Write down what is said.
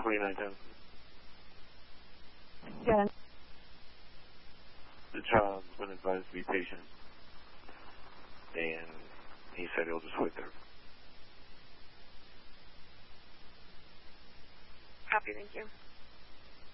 2910. Yes. The child's been advised to be patient, and he said he'll just wait there. Copy, thank you.